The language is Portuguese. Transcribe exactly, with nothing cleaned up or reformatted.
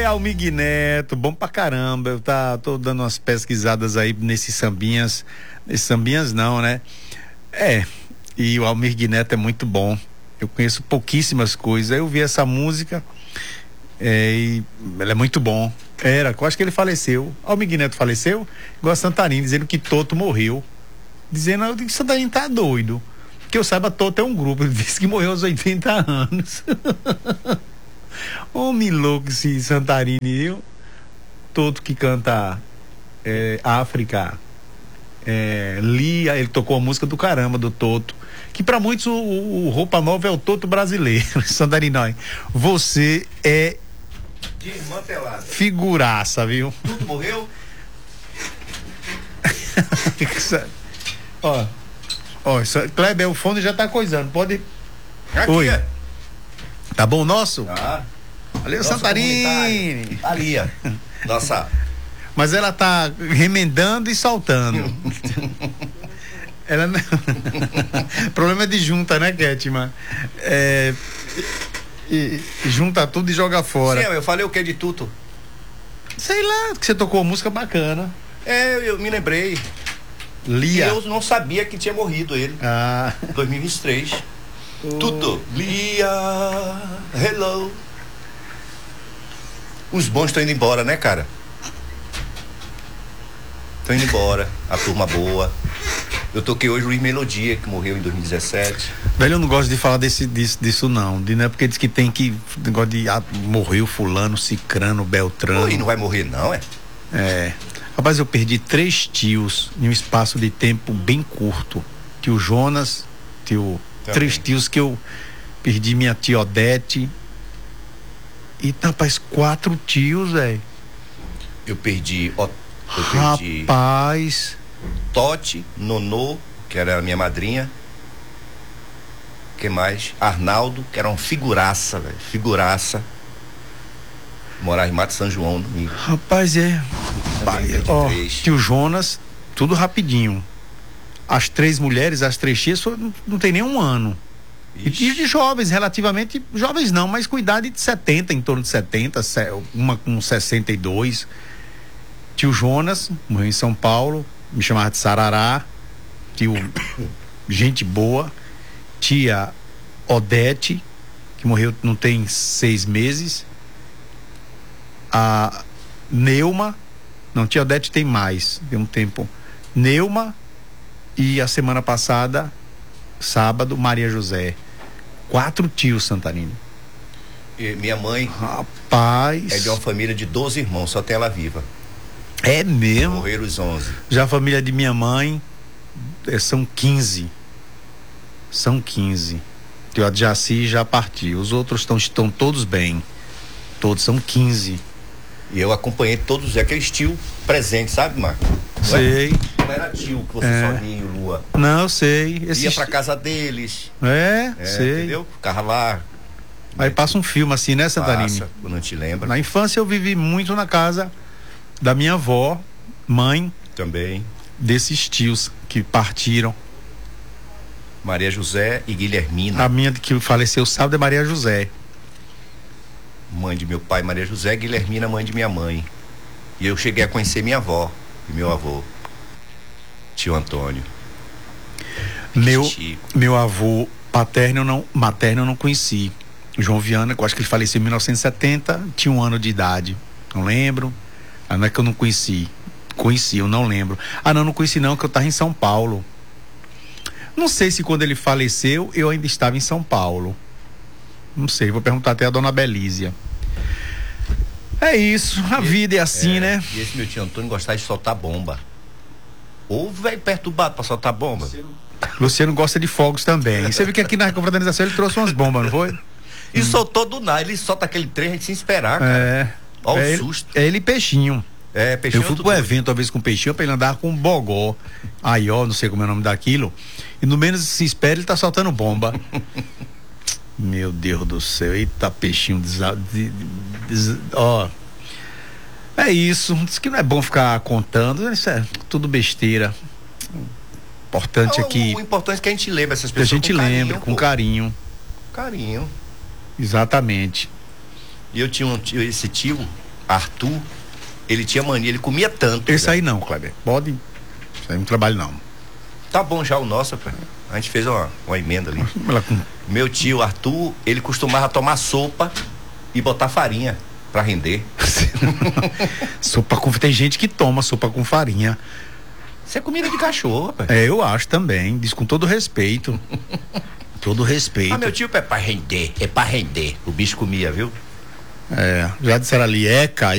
Almir Neto, bom pra caramba. Eu tá, tô dando umas pesquisadas aí nesses sambinhas. Nesses sambinhas não, né? É, e o Almir Neto é muito bom. Eu conheço pouquíssimas coisas. Aí eu vi essa música é, e ela é muito bom. Era, eu acho que ele faleceu. Almir Neto faleceu, igual a Santarém, dizendo que Toto morreu. Dizendo que Santarém tá doido. Que eu saiba, Toto é um grupo. Ele disse que morreu aos oitenta anos. Homem louco esse Santarém, viu? Toto que canta é, África. É, Lia, ele tocou a música do caramba do Toto, que pra muitos o, o Roupa Nova é o Toto brasileiro. Santarinói, você é desmantelado, figuraça, viu? Tudo morreu? Ó, ó, isso, Kleber, o fone já tá coisando, pode. Aqui. Oi. Tá bom o nosso? Tá. Valeu, Santarém. Ali, ó. Nossa. Mas ela tá remendando e soltando. Ela não... Problema de junta, né, Kétima? É... E, e junta tudo e joga fora. Sim, eu falei o que de tudo? Sei lá, que você tocou uma música bacana. É, eu, eu me lembrei. Lia. E eu não sabia que tinha morrido ele. Ah. dois mil e vinte e três. Oh. Tudo. Lia, hello. Os bons estão indo embora, né, cara? Estão indo embora, a turma boa. Eu toquei hoje o Luiz Melodia, que morreu em dois mil e dezessete. Velho, eu não gosto de falar desse, disso, disso não, de, né? Porque diz que tem que, negócio de, ah, morreu fulano, cicrano, beltrano. Pô, e não vai morrer não, é? É, rapaz, eu perdi três tios em um espaço de tempo bem curto. Tio Jonas, tio, três tios que eu perdi, minha tia Odete. E, rapaz, quatro tios, velho. Eu perdi... Ó, Eu perdi Rapaz. Totti, Nonô, que era a minha madrinha. Que mais? Arnaldo, que era uma figuraça, velho. Figuraça. Morava em Mato São João. Em... Rapaz, é. Ó, tio Jonas, tudo rapidinho. As três mulheres, as três tias, não, não tem nem um ano. E de jovens, relativamente, jovens não, mas com idade de setenta, em torno de setenta, uma com sessenta e dois. Tio Jonas, morreu em São Paulo, me chamava de Sarará. Tio, gente boa. Tia Odete, que morreu não tem seis meses. A Neuma, não, tia Odete tem mais, tem um tempo. Neuma, e a semana passada, sábado, Maria José. Quatro tios, Santarino. E minha mãe, rapaz, é de uma família de doze irmãos, só tem ela viva. É mesmo? Morreram os onze. Já a família de minha mãe é, são quinze. São quinze. Tio Adjaci já partiu. Os outros estão, estão todos bem. Todos são quinze. E eu acompanhei todos aqueles tio presentes, sabe, Marco? Sei. Não era tio que você é. só via em Lua. Não, eu sei. Esse... Ia pra casa deles. É, é sei. Entendeu? Ficava lá. Aí passa um filme assim, né, Santarine? Passa, quando não te lembra. Na infância eu vivi muito na casa da minha avó, mãe. Também. Desses tios que partiram. Maria José e Guilhermina. A minha que faleceu sábado é Maria José. Mãe de meu pai, Maria José, Guilhermina, mãe de minha mãe. E eu cheguei a conhecer minha avó e meu avô, tio Antônio. Meu, meu avô paterno, não, materno eu não conheci. João Viana, que eu acho que ele faleceu em mil novecentos e setenta, tinha um ano de idade. Não lembro. Ah, não é que eu não conheci. Conheci, eu não lembro. Ah, não, não conheci não, que eu estava em São Paulo. Não sei se quando ele faleceu eu ainda estava em São Paulo. Não sei, vou perguntar até a dona Belísia. É isso, a e, vida é assim, é, né? E esse meu tio Antônio gostava de soltar bomba. Ou velho perturbado pra soltar bomba. Luciano, Luciano gosta de fogos também. Você viu que aqui na confraternização ele trouxe umas bombas, não foi? E hum. soltou do nada, ele solta aquele trem, a gente sem esperar, cara. É. Olha é o susto. Ele, é ele e Peixinho. É, Peixinho. Eu fui pro evento uma vez com o Peixinho pra ele andar com um bogó. Aí, ó, não sei como é o nome daquilo. E no menos se espera, ele tá soltando bomba. Meu Deus do céu, eita Peixinho, desa, de, des, ó, é isso, diz que não é bom ficar contando, isso é tudo besteira. Importante não, aqui. O importante é que a gente lembra essas pessoas. Que a gente com lembra, carinho, com carinho. Carinho. Exatamente. E eu tinha um tio, esse tio, Arthur, ele tinha mania, ele comia tanto. Esse aí não, Kleber. Pode. Isso aí não trabalho não. Tá bom já o nosso, pai. A gente fez uma, uma emenda ali. Com... Meu tio Arthur, ele costumava tomar sopa e botar farinha pra render. Sopa com... Tem gente que toma sopa com farinha. Isso é comida de cachorro, pai. É, eu acho também. Diz com todo respeito. Todo respeito. Ah, meu tio é pra render, é pra render. O bicho comia, viu? É, já disseram ali, é, Caio.